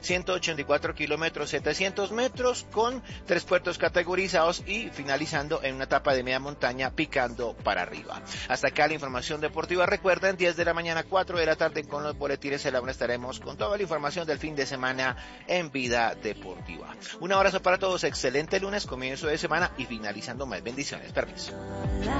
184 kilómetros 700 metros con 3 puertos categorizados y finalizando en una etapa de media montaña picando para arriba. Hasta acá la información deportiva. Recuerden, 10 de la mañana, 4 de la tarde con los boletines de la una estaremos con toda la información del fin de semana en Vida Deportiva. Un abrazo para todos, excelente lunes, comienzo de semana y finalizando más bendiciones. Permiso.